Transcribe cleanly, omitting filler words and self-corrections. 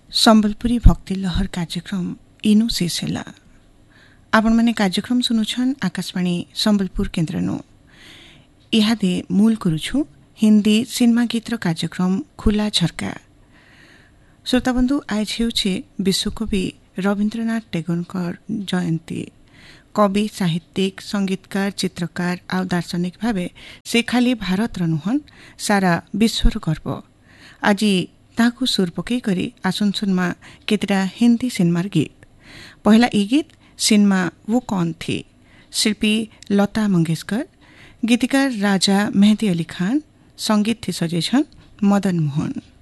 संबलपुरी भक्ति लहर कार्यक्रम इनु शेष है। आपण मैंने कार्यक्रम सुनुछन आकाशवाणी संबलपुर केन्द्रनु। इहादे मूल करुछु हिंदी सिनेमा गीतर कार्यक्रम खुला झरका। श्रोताबंधु आज हेउछे विश्वकवि रवीन्द्रनाथ टेगोरकर जयंती। कवि, साहित्यिक, संगीतकार, चित्रकार आ दार्शनिक भावे से खाली भारत नुहन सारा विश्वर गर्व। आज ताकू सुर पकई करी आसुन सुनमा केतेटा हिंदी सिनेमार गीत। पहला ई गीत सिनेमा वो कौन थी, शिल्पी लता मंगेशकर, गीतिकार राजा मेहदी अली खान, संगीत थी सजेछन मदन मोहन।